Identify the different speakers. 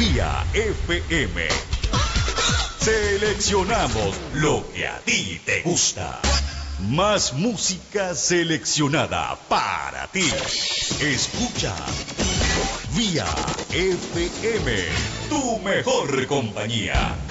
Speaker 1: Vía FM. Seleccionamos lo que a ti te gusta. Más música seleccionada para ti. Escucha Vía FM, tu mejor compañía.